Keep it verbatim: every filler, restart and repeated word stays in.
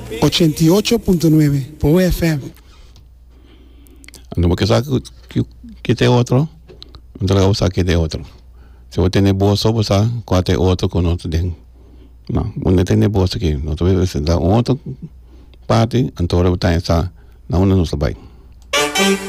ochenta y ocho punto nueve, Power F M. No porque sabe que que te otro, no te lo sabe que te otro. Si vos tenés bolso, vos sabes cuál te otro con otro. No, uno tiene bolso aquí, no te voy a decir, otro parte, entonces está, no uno no se va.